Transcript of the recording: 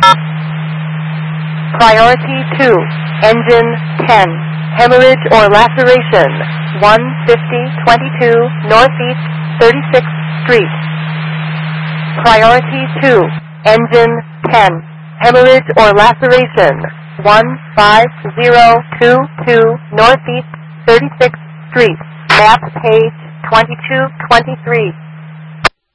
Priority 2, engine 10, hemorrhage or laceration, 15022 Northeast 36th Street. Priority 2, engine 10, hemorrhage or laceration, 15022 Northeast 36th Street. Map page 2223.